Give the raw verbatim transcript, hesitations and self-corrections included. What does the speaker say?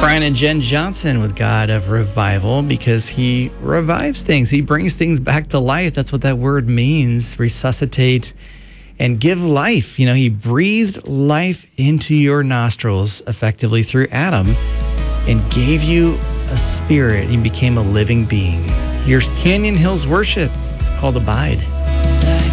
Brian and Jen Johnson with God of Revival, because he revives things. He brings things back to life. That's what that word means, resuscitate and give life. You know, he breathed life into your nostrils effectively through Adam and gave you a spirit. He became a living being. Here's Canyon Hills Worship. It's called Abide.